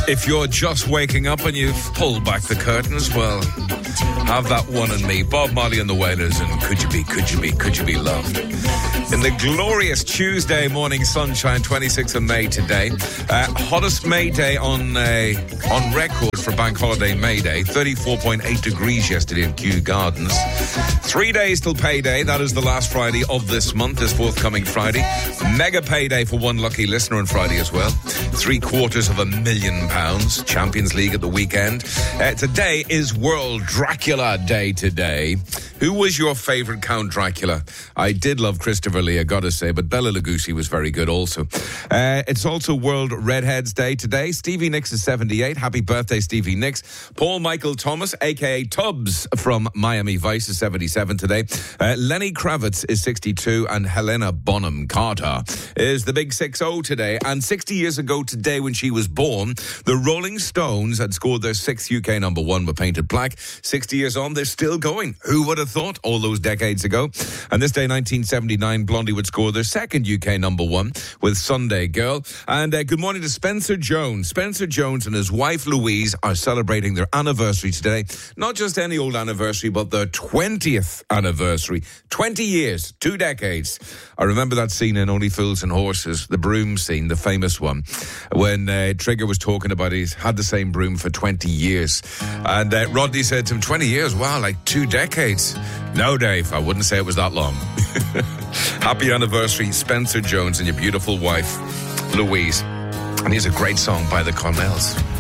If you're just waking up and you've pulled back the curtains, well, have that one and me, Bob Marley and the Wailers, and could you be loved? In the glorious Tuesday morning sunshine, 26th of May today, hottest May Day on record for Bank Holiday May Day, 34.8 degrees yesterday in Kew Gardens. 3 days till payday, that is the last Friday of this month, this forthcoming Friday. Mega payday for one lucky listener on Friday as well. £750,000, Champions League at the weekend. Today is World Dracula Day today. Who was your favourite Count Dracula? I did love Christopher Lee, I gotta say, but Bela Lugosi was very good also. It's also World Redheads Day today. Stevie Nicks is 78. Happy birthday, Stevie Nicks. Paul Michael Thomas, a.k.a. Tubbs from Miami Vice, is 77 today. Lenny Kravitz is 62, and Helena Bonham Carter is the big 6-0 today. And 60 years ago today, when she was born, the Rolling Stones had scored their 6th UK number one with Painted Black. 60 years on, they're still going. Who would have thought all those decades ago? And this day, 1979, Blondie would score their 2nd UK number one with Sunday Girl. And good morning to Spencer Jones. Spencer Jones and his wife Louise are celebrating their anniversary today. Not just any old anniversary, but their 20th anniversary. 20 years, 2 decades. I remember that scene in Only Fools and Horses, the broom scene, the famous one, when Trigger was talking about he's had the same broom for 20 years. And Rodney said to him, 20 years? Wow, like 2 decades. No, Dave, I wouldn't say it was that long. Happy anniversary, Spencer Jones and your beautiful wife, Louise. And here's a great song by the Cornells.